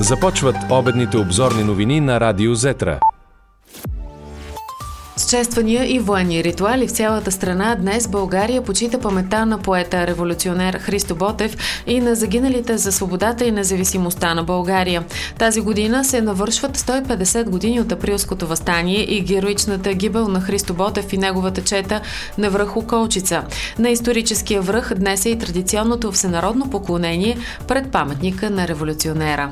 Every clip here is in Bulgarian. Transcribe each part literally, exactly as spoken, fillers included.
Започват обедните обзорни новини на Радио Зетра. С чествания и военни ритуали в цялата страна днес България почита паметта на поета революционер Христо Ботев и на загиналите за свободата и независимостта на България. Тази година се навършват сто и петдесет години от Априлското въстание и героичната гибел на Христо Ботев и неговата чета на връх Околчица. На историческия връх днес е и традиционното всенародно поклонение пред паметника на революционера.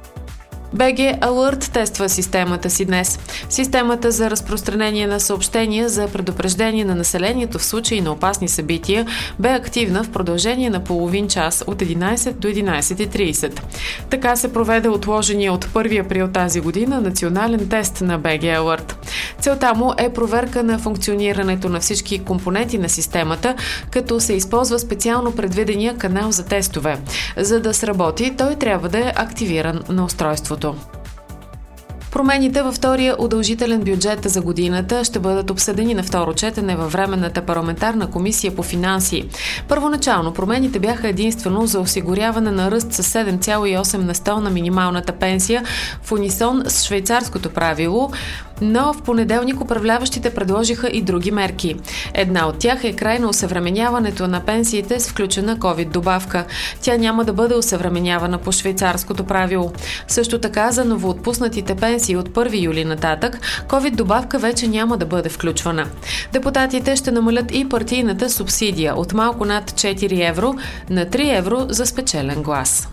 БГ Alert тества системата си днес. Системата за разпространение на съобщения за предупреждение на населението в случай на опасни събития бе активна в продължение на половин час от единайсет до единайсет и трийсет. Така се проведе отложения от първи април тази година национален тест на БГ Alert. Целта му е проверка на функционирането на всички компоненти на системата, като се използва специално предвидения канал за тестове. За да сработи, той трябва да е активиран на устройството. Промените във втория удължителен бюджет за годината ще бъдат обсъдени на второ четене във Временната парламентарна комисия по финанси. Първоначално промените бяха единствено за осигуряване на ръст с седем цяло и осем на сто на минималната пенсия в унисон с швейцарското правило, но в понеделник управляващите предложиха и други мерки. Една от тях е край на осъвременяването на пенсиите с включена ковид добавка. Тя няма да бъде осъвременявана по швейцарското правило. Също така за новоотпуснатите пенсии от първи юли нататък ковид добавка вече няма да бъде включвана. Депутатите ще намалят и партийната субсидия от малко над четири евро на три евро за спечелен глас.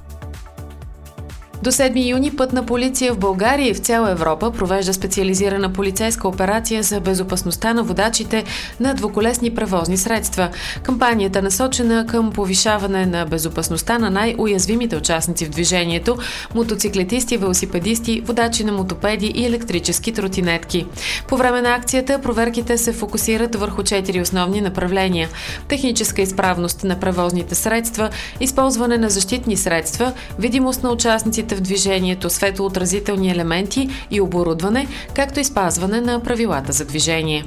До седми юни Пътна полиция в България и в цяла Европа провежда специализирана полицейска операция за безопасността на водачите на двуколесни превозни средства. Кампанията е насочена към повишаване на безопасността на най-уязвимите участници в движението – мотоциклетисти, велосипедисти, водачи на мотопеди и електрически тротинетки. По време на акцията проверките се фокусират върху четири основни направления – техническа изправност на превозните средства, използване на защитни средства, видимост на участниците в движението, светлоотразителни елементи и оборудване, както и спазване на правилата за движение.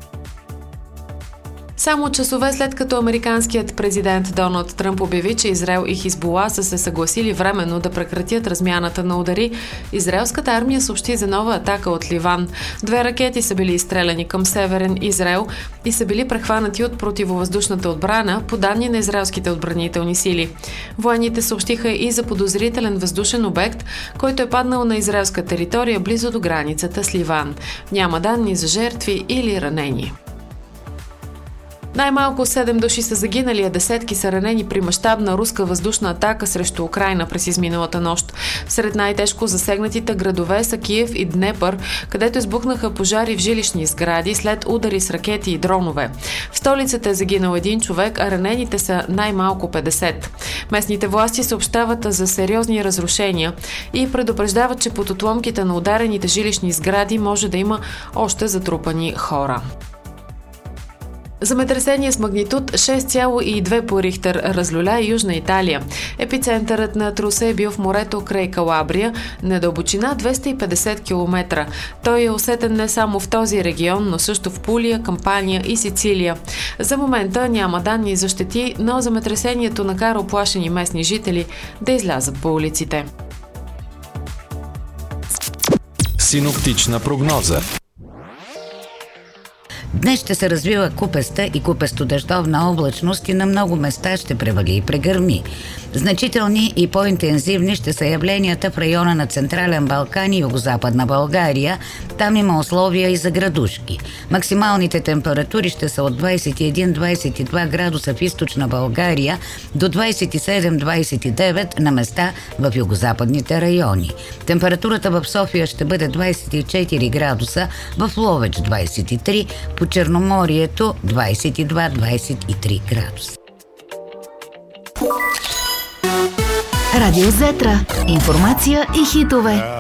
Само часове след като американският президент Доналд Тръмп обяви, че Израел и Хизбула са се съгласили временно да прекратят размяната на удари, израелската армия съобщи за нова атака от Ливан. Две ракети са били изстреляни към северен Израел и са били прехванати от противовъздушната отбрана, по данни на израелските отбранителни сили. Военните съобщиха и за подозрителен въздушен обект, който е паднал на израелска територия близо до границата с Ливан. Няма данни за жертви или ранени. Най-малко седем души са загинали, а десетки са ранени при мащабна руска въздушна атака срещу Украйна през изминалата нощ. Сред най-тежко засегнатите градове са Киев и Днепър, където избухнаха пожари в жилищни сгради след удари с ракети и дронове. В столицата е загинал един човек, а ранените са най-малко петдесет. Местните власти съобщават за сериозни разрушения и предупреждават, че под отломките на ударените жилищни сгради може да има още затрупани хора. Земетресение с магнитуд шест цяло и две по Рихтер разлюля Южна Италия. Епицентърът на труса е бил в морето край Калабрия, на дълбочина двеста и петдесет километра. Той е усетен не само в този регион, но също в Пулия, Кампания и Сицилия. За момента няма данни за щети, но земетресението накара уплашени местни жители да излязат по улиците. Синоптична прогноза. Днес ще се развива купеста и купесто-дъждовна облачност и на много места ще превали и прегърми. Значителни и по-интензивни ще са явленията в района на Централен Балкан и Югозападна България. Там има условия и за градушки. Максималните температури ще са от двайсет и един до двайсет и два градуса в Източна България до двайсет и седем до двайсет и девет на места в югозападните райони. Температурата в София ще бъде двайсет и четири градуса, в Ловеч двайсет и три, по Черноморието двайсет и два до двайсет и три градуса. Радио Зетра. Информация и хитове.